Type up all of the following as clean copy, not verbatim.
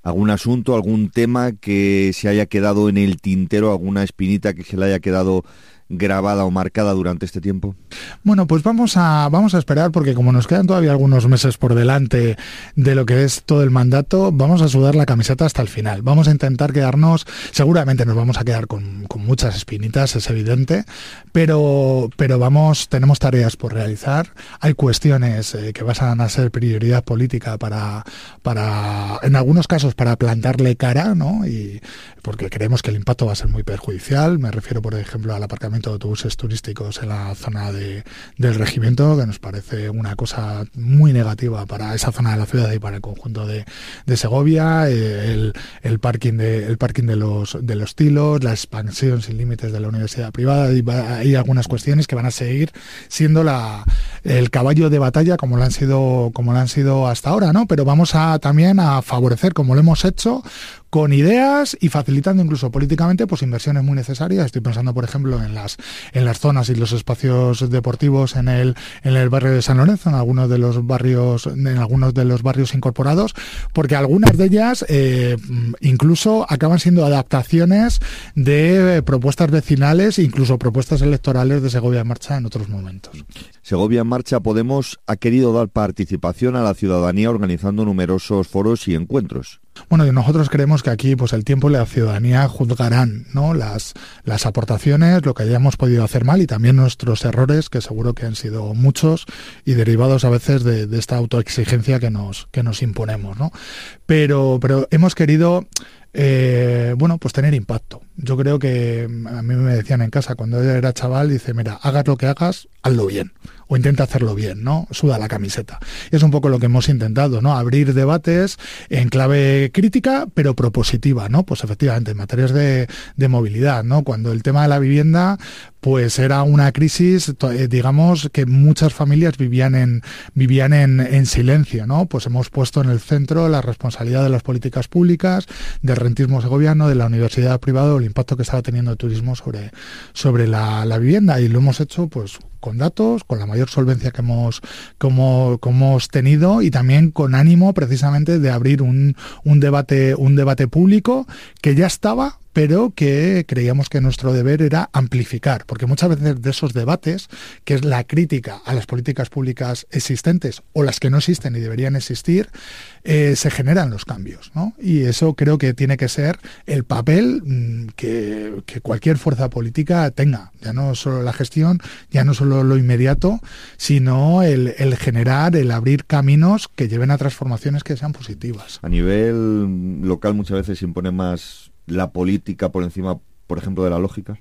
¿Algún asunto, algún tema que se haya quedado en el tintero, alguna espinita que se le haya quedado grabada o marcada durante este tiempo? Bueno, pues vamos a esperar, porque como nos quedan todavía algunos meses por delante de lo que es todo el mandato, vamos a sudar la camiseta hasta el final. Vamos a intentar quedarnos, seguramente nos vamos a quedar con muchas espinitas, es evidente, pero tenemos tareas por realizar. Hay cuestiones que van a ser prioridad política para en algunos casos para plantarle cara, ¿no? Y porque creemos que el impacto va a ser muy perjudicial. Me refiero, por ejemplo, al aparcamiento de autobuses turísticos en la zona del regimiento, que nos parece una cosa muy negativa para esa zona de la ciudad y para el conjunto de Segovia, el parking de los Tilos, la expansión sin límites de la universidad privada, y hay algunas cuestiones que van a seguir siendo el caballo de batalla como lo han sido hasta ahora, ¿no? Pero vamos también a favorecer, como lo hemos hecho, con ideas y facilitando incluso políticamente pues inversiones muy necesarias. Estoy pensando, por ejemplo, en las zonas y los espacios deportivos en el barrio de San Lorenzo, en algunos de los barrios incorporados, porque algunas de ellas incluso acaban siendo adaptaciones de propuestas vecinales, incluso propuestas electorales de Segovia en Marcha en otros momentos. Segovia en Marcha Podemos ha querido dar participación a la ciudadanía organizando numerosos foros y encuentros. Bueno, y nosotros creemos que aquí pues el tiempo y la ciudadanía juzgarán, ¿no?, las aportaciones, lo que hayamos podido hacer mal y también nuestros errores, que seguro que han sido muchos y derivados a veces de esta autoexigencia que nos imponemos, ¿no? Pero hemos querido pues tener impacto. Yo creo que a mí me decían en casa cuando yo era chaval, dice, mira, hagas lo que hagas, hazlo bien, o intenta hacerlo bien, ¿no? Suda la camiseta. Y es un poco lo que hemos intentado, ¿no? Abrir debates en clave crítica, pero propositiva, ¿no? Pues efectivamente, en materias de movilidad, ¿no? Cuando el tema de la vivienda, pues era una crisis, digamos, que muchas familias vivían en silencio, ¿no? Pues hemos puesto en el centro la responsabilidad de las políticas públicas, del rentismo segoviano, de la universidad privada, el impacto que estaba teniendo el turismo sobre la vivienda, y lo hemos hecho pues con datos, con la mayor solvencia que hemos tenido, y también con ánimo precisamente de abrir un debate público que ya estaba, pero que creíamos que nuestro deber era amplificar, porque muchas veces de esos debates, que es la crítica a las políticas públicas existentes o las que no existen y deberían existir, se generan los cambios, ¿no? Y eso creo que tiene que ser el papel que cualquier fuerza política tenga, ya no solo la gestión, ya no solo lo inmediato, sino el generar, el abrir caminos que lleven a transformaciones que sean positivas. A nivel local muchas veces se impone más la política por encima, por ejemplo, de la lógica.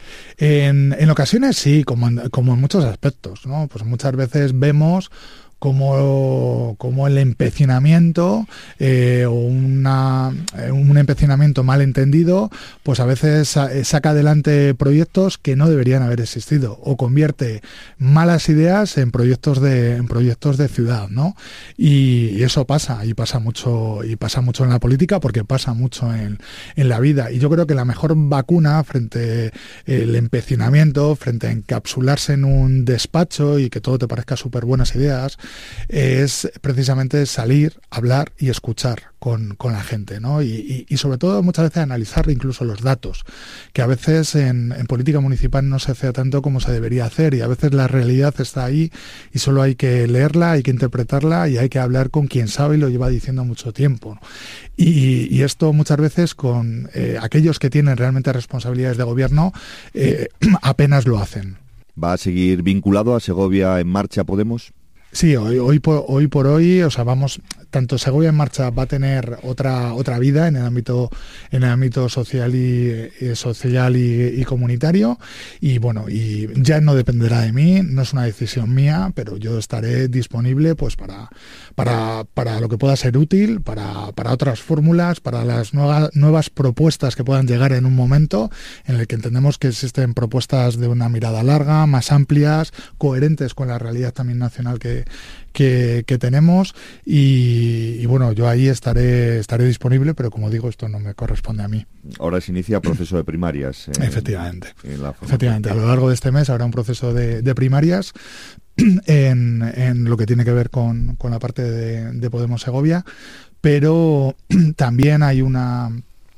En ocasiones sí, como en muchos aspectos, ¿no? Pues muchas veces vemos como el empecinamiento o un empecinamiento mal entendido, pues a veces saca adelante proyectos que no deberían haber existido, o convierte malas ideas en proyectos de ciudad, ¿no? Y eso pasa, y pasa mucho en la política, porque pasa mucho en la vida. Y yo creo que la mejor vacuna frente el empecinamiento, frente a encapsularse en un despacho y que todo te parezca súper buenas ideas, es precisamente salir, hablar y escuchar con la gente, ¿no? Y sobre todo muchas veces analizar incluso los datos, que a veces en política municipal no se hace tanto como se debería hacer, y a veces la realidad está ahí y solo hay que leerla, hay que interpretarla y hay que hablar con quien sabe y lo lleva diciendo mucho tiempo, ¿no? Y esto muchas veces con aquellos que tienen realmente responsabilidades de gobierno apenas lo hacen. ¿Va a seguir vinculado a Segovia en Marcha Podemos? Sí, hoy por hoy, o sea, tanto Segovia en Marcha va a tener otra vida en el ámbito social y comunitario, y bueno, y ya no dependerá de mí, no es una decisión mía, pero yo estaré disponible pues para lo que pueda ser útil, para otras fórmulas, para las nuevas propuestas que puedan llegar en un momento en el que entendemos que existen propuestas de una mirada larga, más amplias, coherentes con la realidad también nacional que tenemos, y bueno, yo ahí estaré disponible, pero como digo, esto no me corresponde a mí. Ahora se inicia proceso de primarias. Efectivamente, a lo largo de este mes habrá un proceso de primarias en lo que tiene que ver con la parte de Podemos Segovia, pero también hay una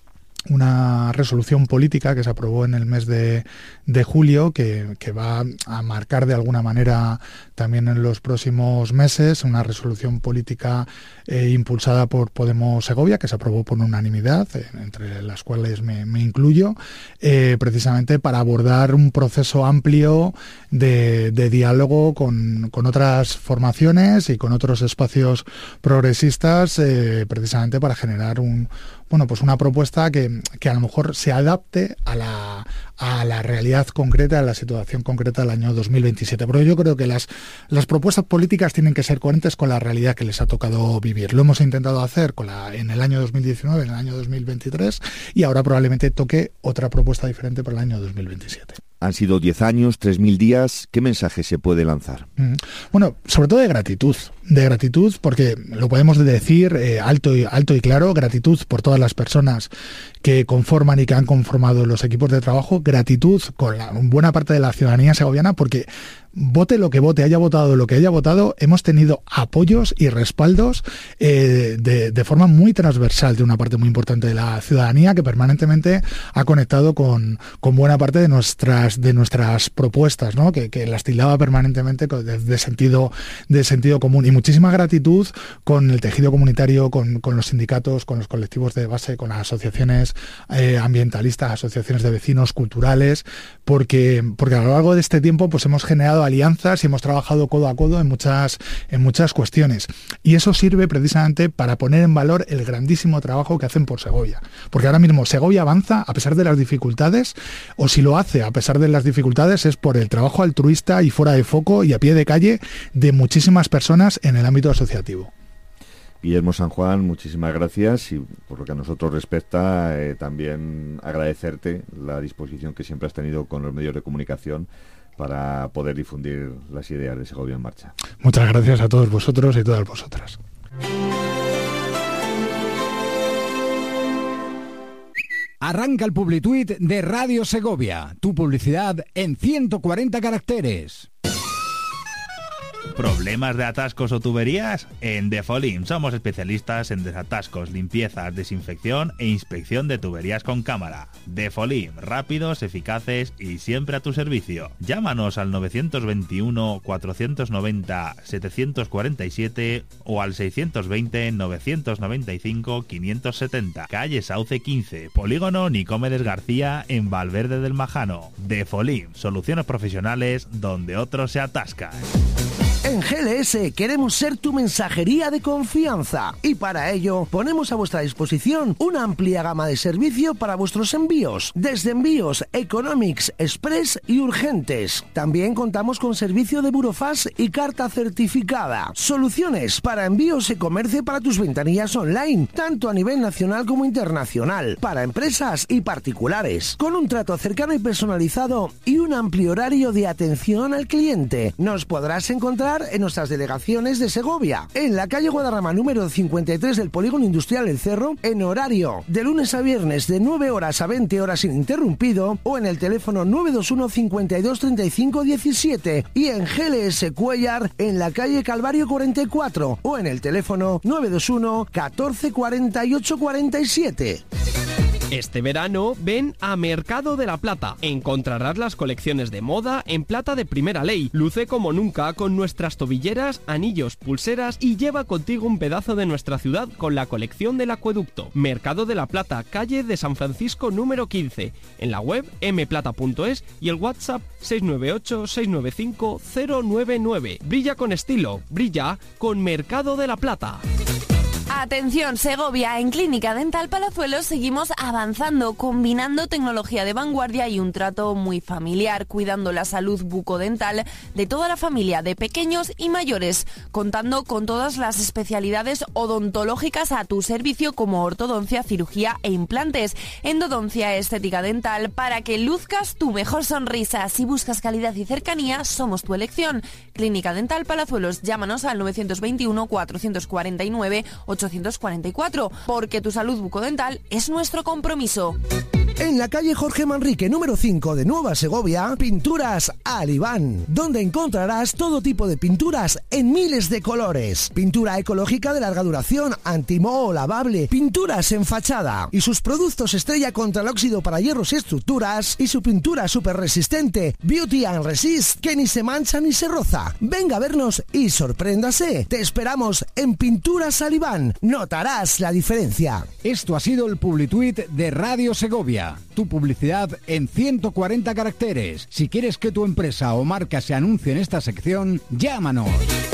resolución política que se aprobó en el mes de julio que va a marcar de alguna manera también en los próximos meses, una resolución política impulsada por Podemos Segovia, que se aprobó por unanimidad, entre las cuales me incluyo, precisamente para abordar un proceso amplio de diálogo con otras formaciones y con otros espacios progresistas, precisamente para generar una propuesta que a lo mejor se adapte a la realidad concreta, a la situación concreta del año 2027. Pero yo creo que las propuestas políticas tienen que ser coherentes con la realidad que les ha tocado vivir. Lo hemos intentado hacer en el año 2019, en el año 2023, y ahora probablemente toque otra propuesta diferente para el año 2027. Han sido 10 años, 3.000 días. ¿Qué mensaje se puede lanzar? Bueno, sobre todo de gratitud, porque lo podemos decir alto y claro, gratitud por todas las personas que conforman y que han conformado los equipos de trabajo, gratitud con buena parte de la ciudadanía segoviana, porque vote lo que vote, haya votado lo que haya votado, hemos tenido apoyos y respaldos de forma muy transversal de una parte muy importante de la ciudadanía, que permanentemente ha conectado con buena parte de nuestras propuestas, ¿no? que las tildaba permanentemente de sentido común. Y muchísima gratitud con el tejido comunitario, con los sindicatos, con los colectivos de base, con las asociaciones ambientalistas, asociaciones de vecinos, culturales, porque a lo largo de este tiempo pues hemos generado alianzas y hemos trabajado codo a codo en muchas cuestiones. Y eso sirve precisamente para poner en valor el grandísimo trabajo que hacen por Segovia. Porque ahora mismo Segovia avanza a pesar de las dificultades, o si lo hace a pesar de las dificultades es por el trabajo altruista y fuera de foco y a pie de calle de muchísimas personas en el ámbito asociativo. Guillermo San Juan, muchísimas gracias, y por lo que a nosotros respecta, también agradecerte la disposición que siempre has tenido con los medios de comunicación para poder difundir las ideas de Segovia en Marcha. Muchas gracias a todos vosotros y todas vosotras. Arranca el Publituit de Radio Segovia, tu publicidad en 140 caracteres. ¿Problemas de atascos o tuberías? En Defolim somos especialistas en desatascos, limpiezas, desinfección e inspección de tuberías con cámara. Defolim, rápidos, eficaces y siempre a tu servicio. Llámanos al 921 490 747 o al 620 995 570. Calle Sauce 15, Polígono Nicomedes García, en Valverde del Majano. Defolim, soluciones profesionales donde otros se atascan. En GLS queremos ser tu mensajería de confianza y para ello ponemos a vuestra disposición una amplia gama de servicio para vuestros envíos, desde envíos Economics, Express y urgentes. También contamos con servicio de burofax y carta certificada. Soluciones para envíos e-comercio para tus ventanillas online, tanto a nivel nacional como internacional, para empresas y particulares, con un trato cercano y personalizado y un amplio horario de atención al cliente. Nos podrás encontrar en nuestras delegaciones de Segovia, en la calle Guadarrama número 53 del Polígono Industrial El Cerro, en horario de lunes a viernes de 9 horas a 20 horas ininterrumpido, o en el teléfono 921 52 35 17, y en GLS Cuellar en la calle Calvario 44, o en el teléfono 921 14 48 47. Este verano ven a Mercado de la Plata. Encontrarás las colecciones de moda en plata de primera ley. Luce como nunca con nuestras tobilleras, anillos, pulseras y lleva contigo un pedazo de nuestra ciudad con la colección del acueducto. Mercado de la Plata, calle de San Francisco número 15. En la web mplata.es y el WhatsApp 698 695 099. Brilla con estilo, brilla con Mercado de la Plata. Atención Segovia, en Clínica Dental Palazuelos seguimos avanzando, combinando tecnología de vanguardia y un trato muy familiar, cuidando la salud bucodental de toda la familia, de pequeños y mayores, contando con todas las especialidades odontológicas a tu servicio, como ortodoncia, cirugía e implantes, endodoncia, estética dental, para que luzcas tu mejor sonrisa. Si buscas calidad y cercanía, somos tu elección. Clínica Dental Palazuelos, llámanos al 921 449 844, porque tu salud bucodental es nuestro compromiso. En la calle Jorge Manrique, número 5 de Nueva Segovia, Pinturas Alibán, donde encontrarás todo tipo de pinturas en miles de colores. Pintura ecológica de larga duración, antimoho, lavable, pinturas en fachada y sus productos estrella contra el óxido para hierros y estructuras y su pintura súper resistente Beauty and Resist, que ni se mancha ni se roza. Venga a vernos y sorpréndase. Te esperamos en Pinturas Alibán. Notarás la diferencia. Esto ha sido el Publituit de Radio Segovia. Tu publicidad en 140 caracteres. Si quieres que tu empresa o marca se anuncie en esta sección, llámanos.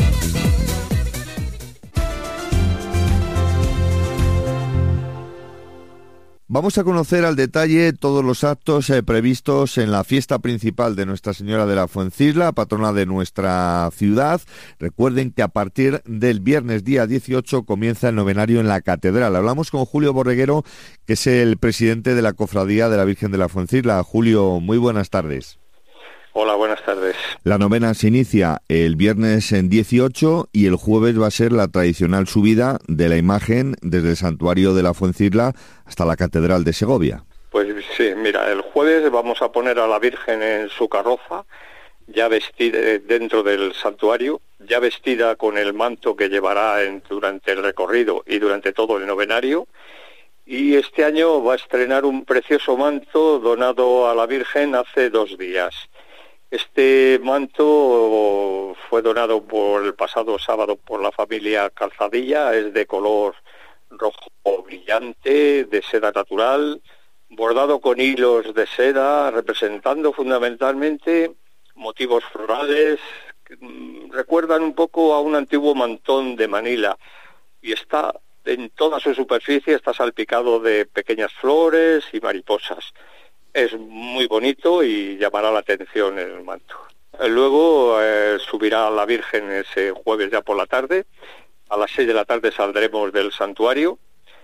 Vamos a conocer al detalle todos los actos previstos en la fiesta principal de Nuestra Señora de la Fuencisla, patrona de nuestra ciudad. Recuerden que a partir del viernes día 18 comienza el novenario en la catedral. Hablamos con Julio Borreguero, que es el presidente de la Cofradía de la Virgen de la Fuencisla. Julio, muy buenas tardes. Hola, buenas tardes. La novena se inicia el viernes en 18 y el jueves va a ser la tradicional subida de la imagen desde el santuario de la Fuencisla hasta la Catedral de Segovia. Pues sí, mira, el jueves vamos a poner a la Virgen en su carroza, ya vestida dentro del santuario, ya vestida con el manto que llevará durante el recorrido y durante todo el novenario. Y este año va a estrenar un precioso manto donado a la Virgen hace 2 días. Este manto fue donado el pasado sábado por la familia Calzadilla, es de color rojo brillante, de seda natural, bordado con hilos de seda, representando fundamentalmente motivos florales que recuerdan un poco a un antiguo mantón de Manila, y está en toda su superficie, está salpicado de pequeñas flores y mariposas. Es muy bonito y llamará la atención el manto. Luego subirá la Virgen ese jueves ya por la tarde. A las 6 de la tarde saldremos del santuario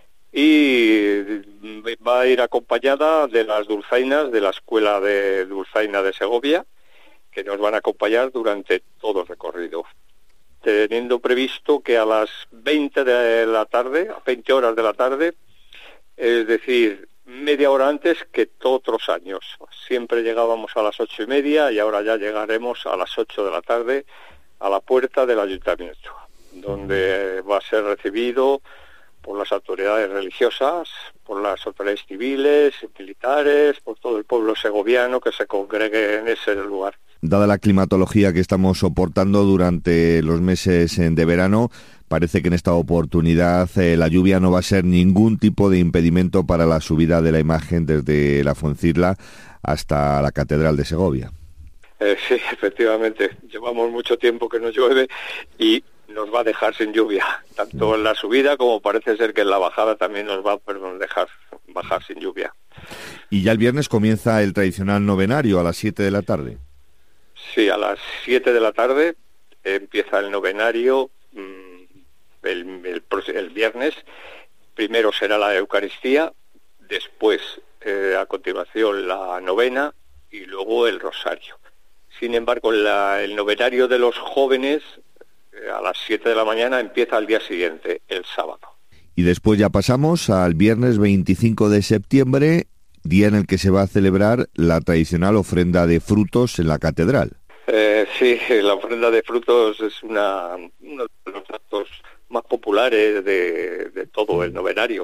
y va a ir acompañada de las dulzainas de la Escuela de Dulzaina de Segovia, que nos van a acompañar durante todo el recorrido. Teniendo previsto que a las 20 de la tarde, a 20 horas de la tarde, es decir, media hora antes que otros años. Siempre llegábamos a las 8:30 y ahora ya llegaremos a las 8 de la tarde a la puerta del ayuntamiento, donde va a ser recibido por las autoridades religiosas, por las autoridades civiles, militares, por todo el pueblo segoviano que se congregue en ese lugar. Dada la climatología que estamos soportando durante los meses de verano, parece que en esta oportunidad la lluvia no va a ser ningún tipo de impedimento para la subida de la imagen desde la Fuencisla hasta la Catedral de Segovia. Sí, efectivamente. Llevamos mucho tiempo que no llueve y nos va a dejar sin lluvia. Tanto en la subida como parece ser que en la bajada también nos va a dejar bajar sin lluvia. Y ya el viernes comienza el tradicional novenario a las 7 de la tarde. Sí, a las 7 de la tarde empieza el novenario. El viernes primero será la Eucaristía, después a continuación la novena y luego el rosario. Sin embargo, el novenario de los jóvenes a las 7 de la mañana empieza al día siguiente, el sábado. Y después ya pasamos al viernes 25 de septiembre, día en el que se va a celebrar la tradicional ofrenda de frutos en la catedral. Sí, la ofrenda de frutos es uno de los actos más populares de todo el novenario.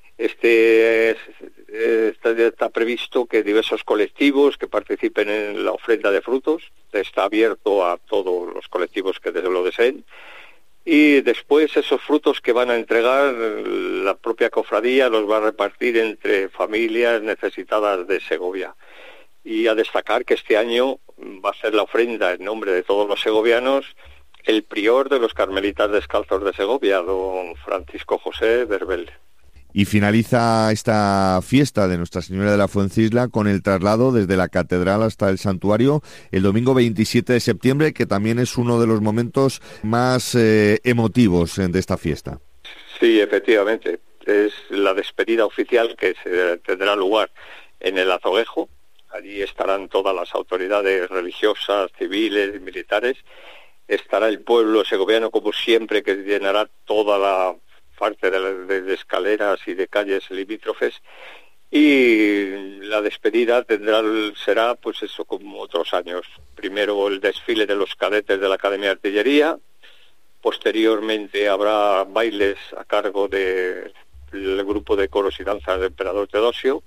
Está previsto que diversos colectivos que participen en la ofrenda de frutos, está abierto a todos los colectivos que lo deseen, y después esos frutos que van a entregar la propia cofradía los va a repartir entre familias necesitadas de Segovia. Y a destacar que este año va a ser la ofrenda en nombre de todos los segovianos el prior de los Carmelitas Descalzos de Segovia, don Francisco José Berbel. Y finaliza esta fiesta de Nuestra Señora de la Fuencisla con el traslado desde la catedral hasta el santuario el domingo 27 de septiembre, que también es uno de los momentos más emotivos de esta fiesta. Sí, efectivamente. Es la despedida oficial que tendrá lugar en el Azoguejo. Allí estarán todas las autoridades religiosas, civiles y militares. Estará el pueblo segoviano, como siempre, que llenará toda la parte de escaleras y de calles limítrofes, Y la despedida será pues eso, como otros años. Primero el desfile de los cadetes de la Academia de Artillería, posteriormente habrá bailes a cargo del grupo de coros y danzas del Emperador Teodosio,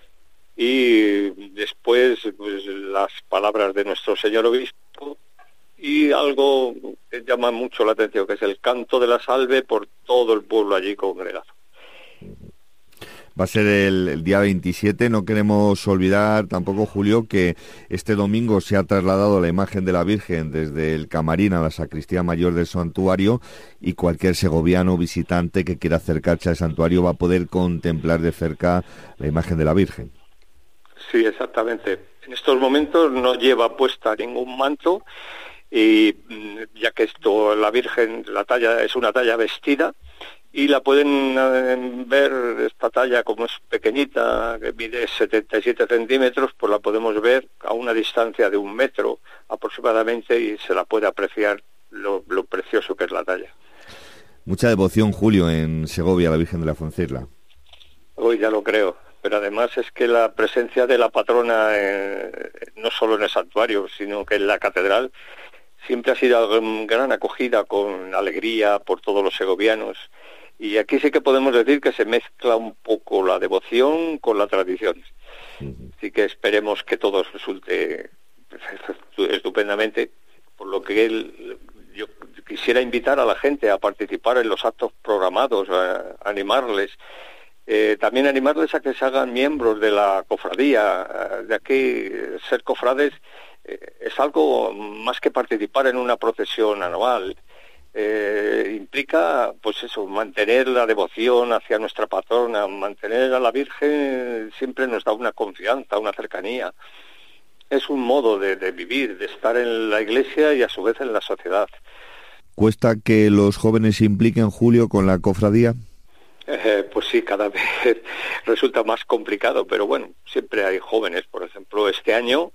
y después pues, las palabras de nuestro señor obispo, y algo que llama mucho la atención, que es el canto de la salve por todo el pueblo allí congregado. Va a ser el día 27. No queremos olvidar tampoco, Julio, que este domingo se ha trasladado la imagen de la Virgen desde el camarín a la sacristía mayor del santuario, y cualquier segoviano visitante que quiera acercarse al santuario va a poder contemplar de cerca la imagen de la Virgen. Sí, exactamente. En estos momentos no lleva puesta ningún manto, y ya que la Virgen, la talla es una talla vestida, y la pueden ver, esta talla como es pequeñita, que mide 77 centímetros, pues la podemos ver a una distancia de 1 metro aproximadamente, y se la puede apreciar lo precioso que es la talla. Mucha devoción, Julio, en Segovia, la Virgen de la Fuencisla. Hoy ya lo creo, pero además es que la presencia de la patrona, no solo en el santuario, sino que en la catedral, siempre ha sido gran acogida, con alegría por todos los segovianos. Y aquí sí que podemos decir que se mezcla un poco la devoción con la tradición. Así que esperemos que todo resulte estupendamente, por lo que yo quisiera invitar a la gente a participar en los actos programados, a animarles. También animarles a que se hagan miembros de la cofradía. De aquí, ser cofrades es algo más que participar en una procesión anual. Implica, pues eso, mantener la devoción hacia nuestra patrona, mantener a la Virgen siempre nos da una confianza, una cercanía. Es un modo de vivir, de estar en la iglesia y a su vez en la sociedad. ¿Cuesta que los jóvenes se impliquen, Julio, con la cofradía? Pues sí, cada vez resulta más complicado, pero bueno, siempre hay jóvenes. Por ejemplo, este año,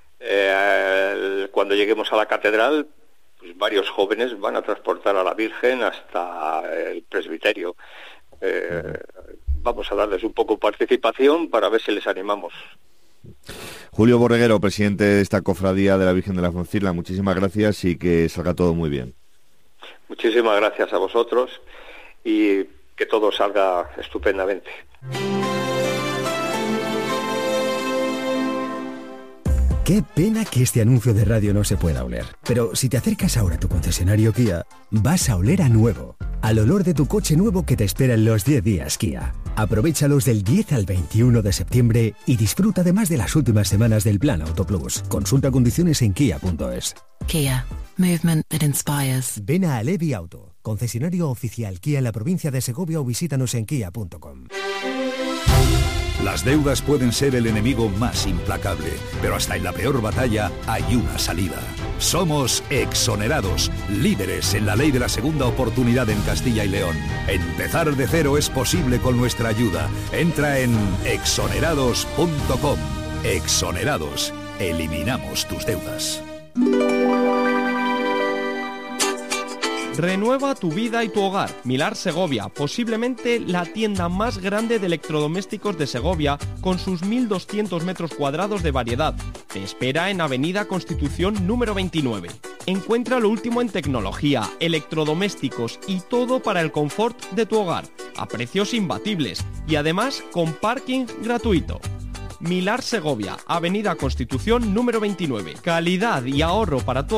cuando lleguemos a la catedral, pues varios jóvenes van a transportar a la Virgen hasta el presbiterio. Vamos a darles un poco de participación para ver si les animamos. Julio Borreguero, presidente de esta cofradía de la Virgen de la Fuencisla, muchísimas gracias y que salga todo muy bien. Muchísimas gracias a vosotros y que todo salga estupendamente. Qué pena que este anuncio de radio no se pueda oler. Pero si te acercas ahora a tu concesionario Kia, vas a oler a nuevo. Al olor de tu coche nuevo que te espera en los 10 días Kia. Aprovéchalos del 10 al 21 de septiembre y disfruta además de las últimas semanas del Plan Auto Plus. Consulta condiciones en kia.es. Kia. Movement that inspires. Ven a Alevi Auto, concesionario oficial Kia en la provincia de Segovia, o visítanos en kia.com. Las deudas pueden ser el enemigo más implacable, pero hasta en la peor batalla hay una salida. Somos Exonerados, líderes en la ley de la segunda oportunidad en Castilla y León. Empezar de cero es posible con nuestra ayuda. Entra en exonerados.com. Exonerados. Eliminamos tus deudas. Renueva tu vida y tu hogar. Milar Segovia, posiblemente la tienda más grande de electrodomésticos de Segovia, con sus 1.200 metros cuadrados de variedad. Te espera en Avenida Constitución número 29. Encuentra lo último en tecnología, electrodomésticos y todo para el confort de tu hogar, a precios imbatibles y además con parking gratuito. Milar Segovia, Avenida Constitución número 29. Calidad y ahorro para todos.